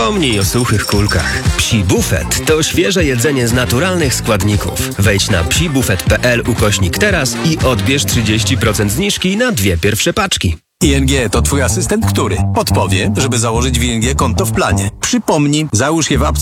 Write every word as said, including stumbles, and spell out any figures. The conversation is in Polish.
Zapomnij o suchych kulkach. Psi Bufet to świeże jedzenie z naturalnych składników. Wejdź na psibufet.pl ukośnik teraz i odbierz trzydzieści procent zniżki na dwie pierwsze paczki. I N G to twój asystent, który podpowie, żeby założyć w I N G konto w planie. Przypomnij, załóż je w apce